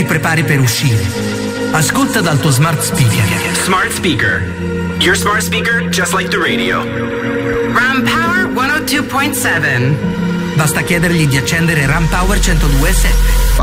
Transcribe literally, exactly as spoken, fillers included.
prepari per uscire, ascolta dal tuo smart speaker. Smart speaker. Your smart speaker just like the radio. Ram Power centodue point sette. Basta chiedergli di accendere Ram Power centodue point sette.